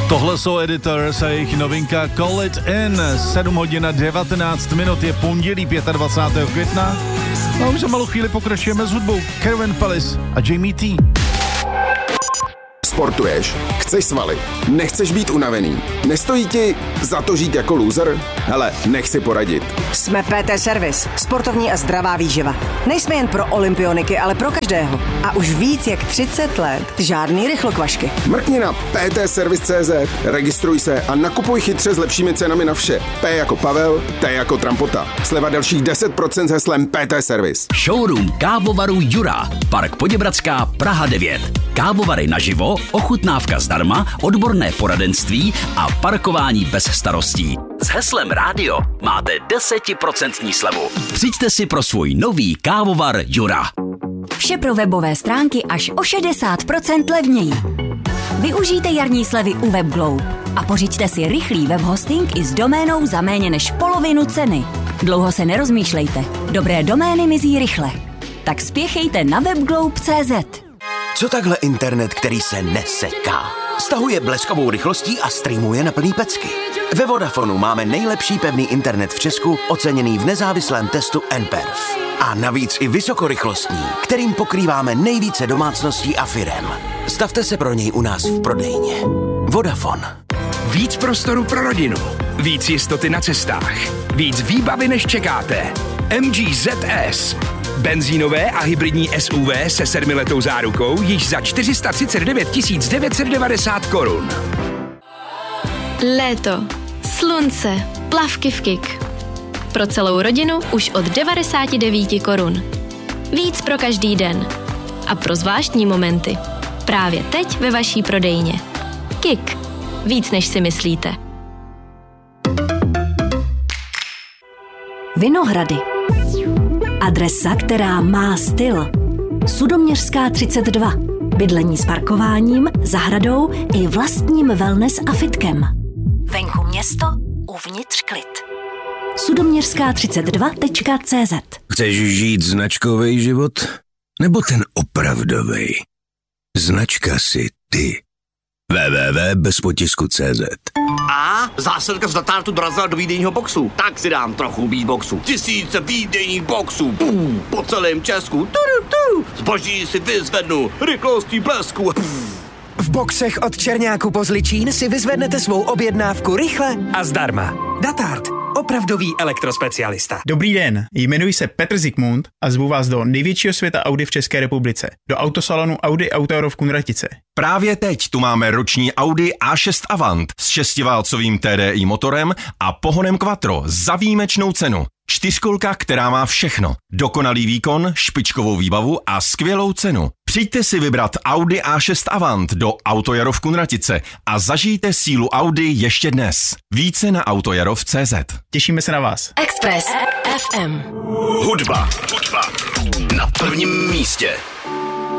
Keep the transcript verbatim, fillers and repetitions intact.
Tohle jsou Editors a jejich novinka Call It In. sedm hodin a devatenáct minut, je pondělí dvacátého pátého května. A už za malou chvíli pokračujeme s hudbou Kevin Pellis a Jamie T. Sportuješ? Chceš svaly? Nechceš být unavený? Nestojí ti za to žít jako loser? Hele, nech si poradit. Jsme P T Service, sportovní a zdravá výživa. Nejsme jen pro olympioniky, ale pro každého. A už víc jak třicet let žádný rychlokvašky. Mrkni na p t service tečka c z, registruj se a nakupuj chytře s lepšími cenami na vše. P jako Pavel, T jako Trampota. Sleva dalších deset procent s heslem P T Service. Showroom kávovaru Jura, Park Poděbradská, Praha devět. Kávovary naživo, ochutnávka zdarma, odborné poradenství a parkování bez starostí. S heslem rádio máte deset procent slevu. Přijďte si pro svůj nový kávovar Jura. Vše pro webové stránky až o šedesát procent levněji. Využijte jarní slevy u WebGlobe a pořiďte si rychlý webhosting i s doménou za méně než polovinu ceny. Dlouho se nerozmýšlejte, dobré domény mizí rychle. Tak spěchejte na webglobe tečka cé zet. Co takhle internet, který se neseká? Stahuje bleskovou rychlostí a streamuje na plný pecky. Ve Vodafonu máme nejlepší pevný internet v Česku, oceněný v nezávislém testu N P E R F. A navíc i vysokorychlostní, kterým pokrýváme nejvíce domácností a firem. Stavte se pro něj u nás v prodejně. Vodafone. Víc prostoru pro rodinu, víc jistoty na cestách, víc výbavy než čekáte. M G Z S. Benzínové a hybridní S U V se sedmiletou zárukou již za čtyři sta třicet devět tisíc devět set devadesát korun. Léto, slunce, plavky v Kik. Pro celou rodinu už od devadesát devět korun. Víc pro každý den. A pro zvláštní momenty. Právě teď ve vaší prodejně. Kik. Víc než si myslíte. Vinohrady. Adresa, která má styl. Sudoměřská třicet dva. Bydlení s parkováním, zahradou i vlastním wellness a fitkem. Venku město, uvnitř klid. sudoměřská třicet dva tečka cé zet. Chceš žít značkový život? Nebo ten opravdový? Značka si ty. w w w tečka bez potisku tečka cé zet. A zásilka z Datártu dorazila do výdejního boxu. Tak si dám trochu beatboxu. Tisíce výdejních boxů. Pum, po celém Česku. Turu, turu. Zboží si vyzvednu. Rychlostí blesku. Pum. V boxech od Černáku po Zličín si vyzvednete svou objednávku rychle a zdarma. Datart. Opravdový elektrospecialista. Dobrý den, jmenuji se Petr Zikmund a zvu vás do největšího světa Audi v České republice, do autosalonu Audi Auto v Kunratice. Právě teď tu máme roční Audi A šest Avant s šestiválcovým T D I motorem a pohonem Quattro za výjimečnou cenu. Čtyřkolka, která má všechno. Dokonalý výkon, špičkovou výbavu a skvělou cenu. Přijďte si vybrat Audi A šest Avant do Autojaro v Kunratice a zažijte sílu Audi ještě dnes. Více na autojarov tečka cé zet. Těšíme se na vás. Express F M. Hudba. Hudba. Na prvním místě.